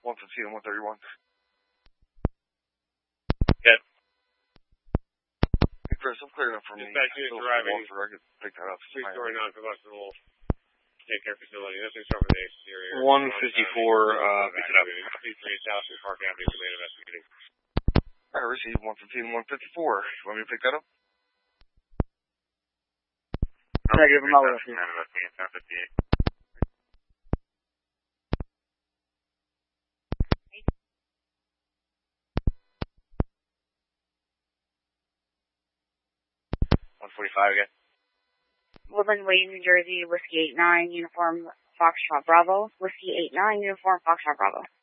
115 and 131. Yeah. Hey, Chris, I'm clearing up for me. Dispatch unit arriving. I can pick that up. 3-story non-combustible daycare facility. Nothing's wrong with the exterior. 154, pick it up. C3 South and Park Avenue, delayed investigating. I received 115 and 154. You want me to pick that up? Negative, I'm not with you. 145 again. Woodland Way, New Jersey, Whiskey 89, Uniform Foxtrot Bravo. Whiskey 89, Uniform Foxtrot Bravo.